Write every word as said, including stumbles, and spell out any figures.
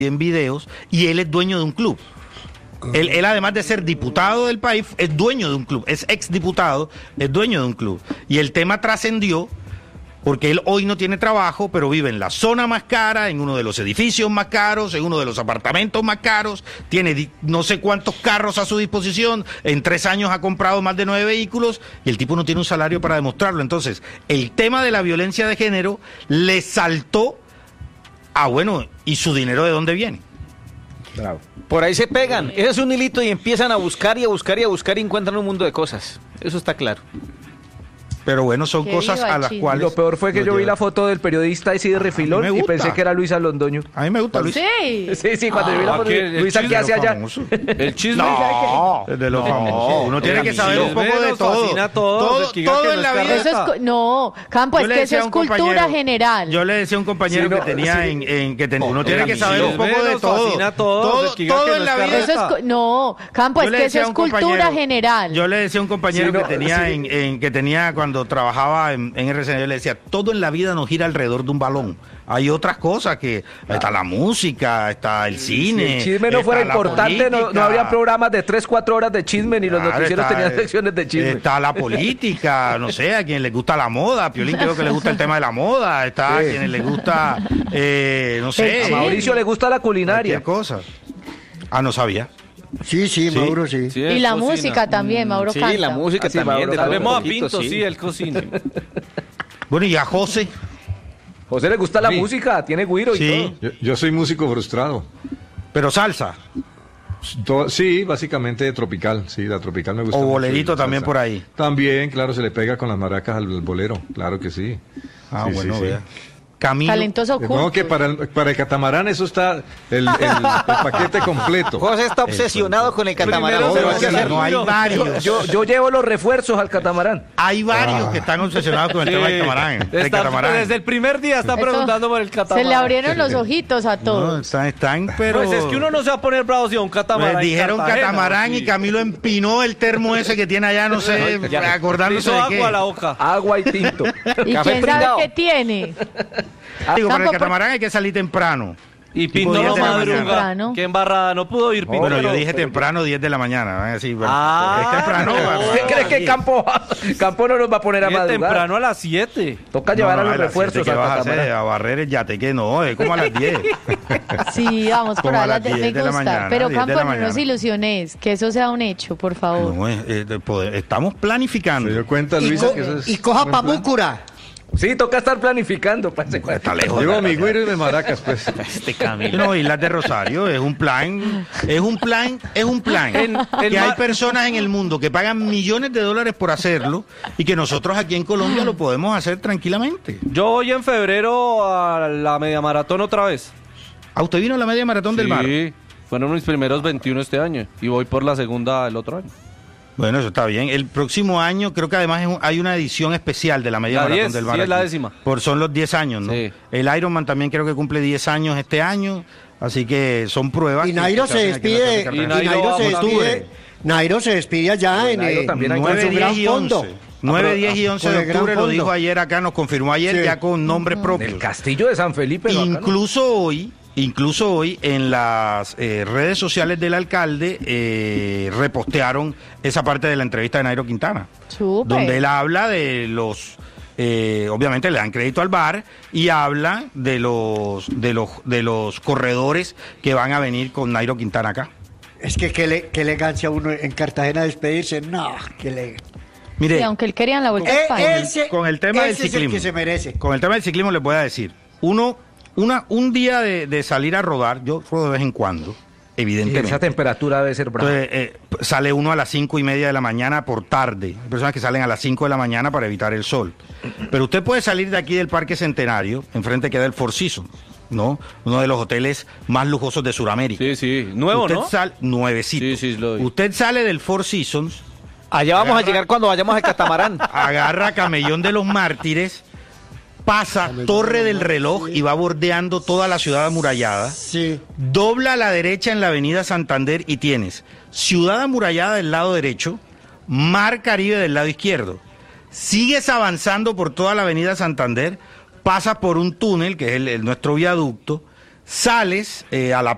en videos, y él es dueño de un club. Él, él, además de ser diputado del país, es dueño de un club, es exdiputado, es dueño de un club. Y el tema trascendió porque él hoy no tiene trabajo, pero vive en la zona más cara, en uno de los edificios más caros, en uno de los apartamentos más caros, tiene no sé cuántos carros a su disposición, en tres años ha comprado más de nueve vehículos, y el tipo no tiene un salario para demostrarlo. Entonces, el tema de la violencia de género le saltó a, bueno, ¿y su dinero de dónde viene? Bravo. Por ahí se pegan, ese es un hilito y empiezan a buscar y a buscar y a buscar y encuentran un mundo de cosas, eso está claro. Pero bueno, son cosas a las cuales... Lo peor fue que yo vi la foto del periodista ese de refilón y pensé que era Luisa Londoño. A mí me gusta Luisa. Sí. Sí, sí, cuando yo vi la foto de Luisa, ¿qué hace allá? El chisme. No, de los famosos. Uno tiene que saber un poco de todo. Todo, todo en la vida. Eso es, no, Campo, es que eso es cultura general. Yo le decía a un compañero que tenía en, en que ten, uno tiene que saber un poco de todo. Todo, todo en la vida. Eso es, no, Campo, es que eso es cultura general. Yo le decía a un compañero que tenía en que tenía cuando Cuando trabajaba en, en R C N, yo le decía, todo en la vida no gira alrededor de un balón. Hay otras cosas que... Está la música, está el cine... Si el chisme no fuera importante, no, no habría programas de tres, cuatro horas de chisme, ni los claro, noticieros está, tenían secciones de chisme. Está la política, no sé, a quien le gusta la moda, a Piolín creo que le gusta el tema de la moda, está sí. a quienes le gusta, eh, no sé... A Mauricio le gusta la culinaria. Cosa. Ah, no sabía. Sí, sí, sí, Mauro, sí. sí y la cocina. Música también, Mauro sí, canta. Sí, la música sí, también. Hablemos a Pinto, sí, sí él cocina. Bueno, y a José. José le gusta la sí. música, tiene güiro sí. y todo. Yo, yo soy músico frustrado. Pero salsa. To- sí, básicamente tropical, sí, la tropical me gusta. O mucho, bolerito también por ahí. También, claro, se le pega con las maracas al, al bolero, claro que sí. Ah, sí, bueno, sí, vea. sí. Camilo. Talentoso oculto. No, que para el, para el catamarán eso está el, el, el paquete completo. José está obsesionado el, con el catamarán. No, no, no, hay varios. Yo, yo llevo los refuerzos al catamarán. Hay varios ah. que están obsesionados con el sí. tema del catamarán. Está, catamarán. Desde el primer día está Eso, preguntando por el catamarán. Se le abrieron los ojitos a todos. No, están, están, pero... Pues es que uno no se va a poner bravo si a un catamarán. Pues dijeron catamarán sí. y Camilo empinó el termo ese que tiene allá, no sé, ya, acordándose de agua qué. A la hoja. Agua y tinto. ¿Y Café quién prindado. sabe qué tiene? Ah, digo, para el catamarán hay que salir temprano. Y Pinto no madruga. Qué embarrada, no pudo ir Pinto. Bueno, yo dije temprano, diez de la mañana. Así, bueno, ah, es temprano. ¿Usted cree que Campo, Campo no nos va a poner a madrugar? Temprano a las siete. Toca llevar no, no, a los a refuerzos al catamarán. A barrer el yate, que no, es como a las diez. Sí, vamos, por a las diez me gusta. Mañana, pero Campo, no nos ilusiones, que eso sea un hecho, por favor. No, eh, eh, poder, estamos planificando. Se dio cuenta, Luisa, y, co que eso es y coja pabúcura. Sí, toca estar planificando. Para ese está lejos. Llevo mi güiro y de maracas, pues. Este Camilo. No, Islas de Rosario es un plan, es un plan, es un plan. En, que hay personas en el mundo que pagan millones de dólares por hacerlo y que nosotros aquí en Colombia lo podemos hacer tranquilamente. Yo voy en febrero a la media maratón otra vez. ¿A usted vino a la media maratón sí, del mar? Sí, fueron mis primeros veintiuno este año y voy por la segunda el otro año. Bueno, eso está bien. El próximo año creo que además hay una edición especial de la media la maratón diez, del mar. Sí, es la décima. Por, son los diez años, ¿no? Sí. El Ironman también creo que cumple diez años este año, así que son pruebas. Y Nairo se despide, y Nairo se despide, Nairo se despide allá en el nueve, diez y once. nueve, diez y once de octubre, lo dijo ayer acá, nos confirmó ayer sí. ya con nombre propio. El Castillo de San Felipe. Incluso acá, ¿no? hoy... Incluso hoy en las eh, redes sociales del alcalde eh, repostearon esa parte de la entrevista de Nairo Quintana, Super. donde él habla de los, eh, obviamente le dan crédito al V A R y habla de los de los de los corredores que van a venir con Nairo Quintana acá. Es que qué, le, qué elegancia uno en Cartagena despedirse, no, qué le... Mire, sí, aunque él quería en la Vuelta a España. Ese, con el tema del ciclismo, es el que se merece. Con el tema del ciclismo les voy a decir, uno Una, un día de, de salir a rodar, yo rodo de vez en cuando, evidentemente. Y esa temperatura debe ser brava. Entonces, eh, sale uno a las cinco y media de la mañana por tarde. Hay personas que salen a las cinco de la mañana para evitar el sol. Pero usted puede salir de aquí del Parque Centenario, enfrente queda el Four Seasons, ¿no? Uno de los hoteles más lujosos de Sudamérica. Sí, sí, nuevo, usted ¿no? Sal, nuevecito. Sí, sí, lo vi. Usted sale del Four Seasons. Allá vamos agarra, a llegar cuando vayamos al catamarán. Agarra Camellón de los Mártires, pasa Torre del Reloj y va bordeando toda la ciudad amurallada. Sí. Dobla a la derecha en la avenida Santander y tienes ciudad amurallada del lado derecho, Mar Caribe del lado izquierdo. Sigues avanzando por toda la avenida Santander, pasas por un túnel, que es el, el nuestro viaducto, sales eh, a la